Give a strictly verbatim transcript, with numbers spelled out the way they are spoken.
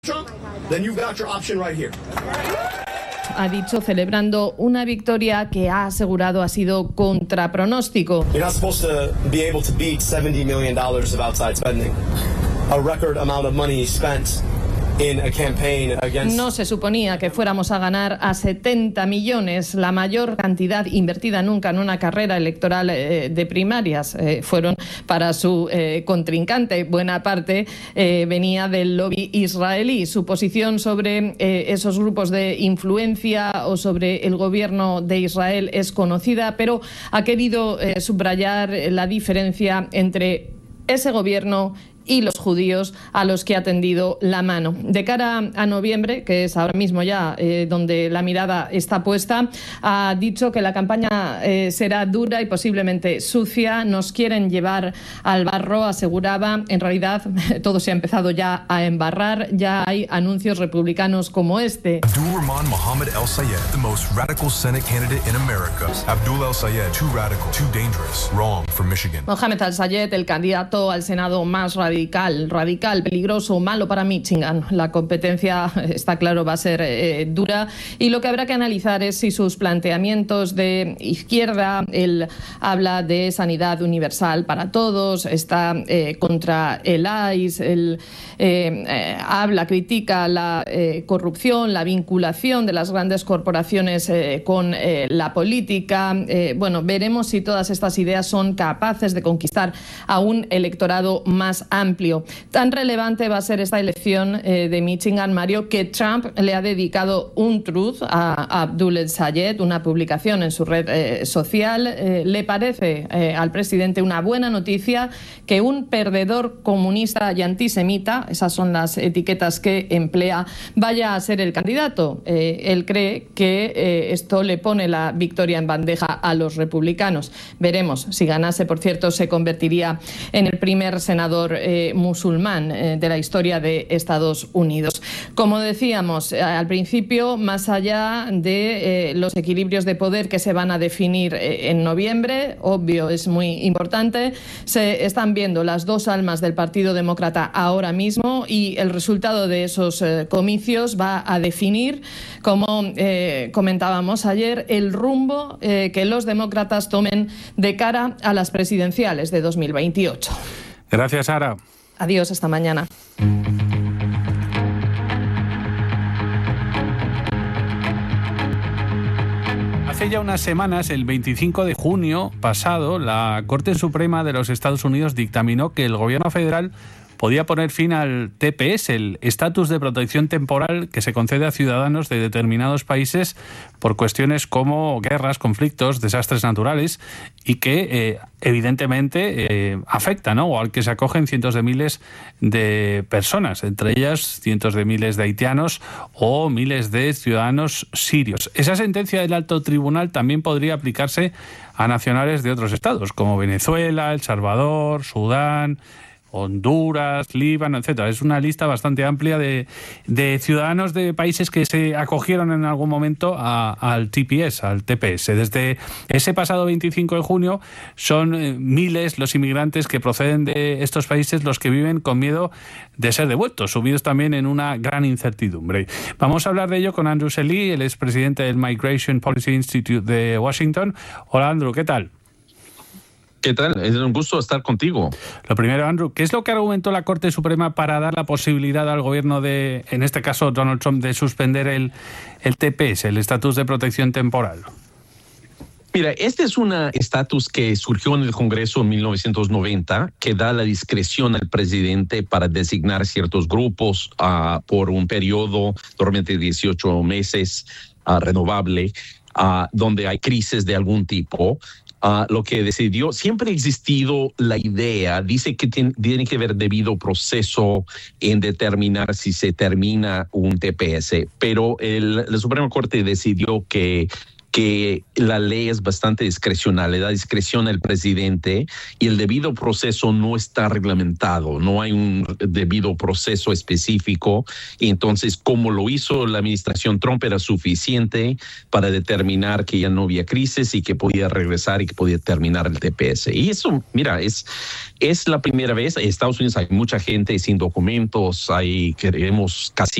Trump, then you've got your option right here. Ha dicho, celebrando una victoria que ha asegurado ha sido contra pronóstico. You're not supposed to be able to beat seventy million dollars of outside spending, a record amount of money spent in a campaign against... No se suponía que fuéramos a ganar a setenta millones, la mayor cantidad invertida nunca en una carrera electoral eh, de primarias. Eh, fueron para su eh, contrincante. Buena parte eh, venía del lobby israelí. Su posición sobre eh, esos grupos de influencia o sobre el gobierno de Israel es conocida, pero ha querido eh, subrayar la diferencia entre ese gobierno y los judíos a los que ha tendido la mano. De cara a noviembre, que es ahora mismo ya eh, donde la mirada está puesta, ha dicho que la campaña eh, será dura y posiblemente sucia. Nos quieren llevar al barro, aseguraba. En realidad, todo se ha empezado ya a embarrar. Ya hay anuncios republicanos como este. Abdul-Rahman Mohammed El-Sayed, the most radical Senate candidate in America. Abdul El-Sayed, too radical, too dangerous, wrong for Michigan. Mohammed El-Sayed, el candidato al Senado más radical Radical, radical, peligroso, malo para Michigan. La competencia, está claro, va a ser eh, dura, y lo que habrá que analizar es si sus planteamientos de izquierda, él habla de sanidad universal para todos, está eh, contra el I C E, él eh, eh, habla, critica la eh, corrupción, la vinculación de las grandes corporaciones eh, con eh, la política. Eh, bueno, veremos si todas estas ideas son capaces de conquistar a un electorado más amplio. amplio. Tan relevante va a ser esta elección eh, de Michigan, Mario, que Trump le ha dedicado un truth a Abdul El-Sayed, una publicación en su red eh, social. Eh, ¿Le parece eh, al presidente una buena noticia que un perdedor comunista y antisemita, esas son las etiquetas que emplea, vaya a ser el candidato? Eh, él cree que eh, esto le pone la victoria en bandeja a los republicanos. Veremos. Si ganase, por cierto, se convertiría en el primer senador eh, musulmán eh, de la historia de Estados Unidos. Como decíamos eh, al principio, más allá de eh, los equilibrios de poder que se van a definir eh, en noviembre, obvio, es muy importante, se están viendo las dos almas del Partido Demócrata ahora mismo, y el resultado de esos eh, comicios va a definir, como eh, comentábamos ayer, el rumbo eh, que los demócratas tomen de cara a las presidenciales de dos mil veintiocho. Gracias, Sara. Adiós, hasta mañana. Hace ya unas semanas, el veinticinco de junio pasado, la Corte Suprema de los Estados Unidos dictaminó que el gobierno federal podía poner fin al T P S, el estatus de protección temporal que se concede a ciudadanos de determinados países por cuestiones como guerras, conflictos, desastres naturales, y que eh, evidentemente eh, afecta, ¿no?, o al que se acogen cientos de miles de personas, entre ellas cientos de miles de haitianos o miles de ciudadanos sirios. Esa sentencia del alto tribunal también podría aplicarse a nacionales de otros estados, como Venezuela, El Salvador, Sudán, Honduras, Líbano, etcétera. Es una lista bastante amplia de, de ciudadanos de países que se acogieron en algún momento a, al T P S, al T P S. Desde ese pasado veinticinco de junio son eh, miles los inmigrantes que proceden de estos países los que viven con miedo de ser devueltos, sumidos también en una gran incertidumbre. Vamos a hablar de ello con Andrew Selly, el expresidente del Migration Policy Institute de Washington. Hola, Andrew, ¿qué tal? ¿Qué tal? Es un gusto estar contigo. Lo primero, Andrew, ¿qué es lo que argumentó la Corte Suprema para dar la posibilidad al gobierno de, en este caso Donald Trump, de suspender el, el T P S, el estatus de protección temporal? Mira, este es un estatus que surgió en el Congreso en mil novecientos noventa, que da la discreción al presidente para designar ciertos grupos uh, por un periodo normalmente de dieciocho meses uh, renovable, uh, donde hay crisis de algún tipo. Uh, lo que decidió, siempre ha existido la idea, dice que tiene, tiene que haber debido proceso en determinar si se termina un T P S, pero el, la Suprema Corte decidió que que la ley es bastante discrecional, le da discreción al presidente y el debido proceso no está reglamentado, no hay un debido proceso específico, y entonces como lo hizo la administración Trump era suficiente para determinar que ya no había crisis y que podía regresar y que podía terminar el T P S. Y eso, mira, es, es la primera vez. En Estados Unidos hay mucha gente sin documentos, hay, queremos casi